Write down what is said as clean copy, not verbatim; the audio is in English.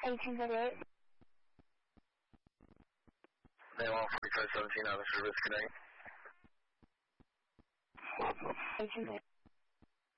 1838. Name 14517 out of service, good night. 1838.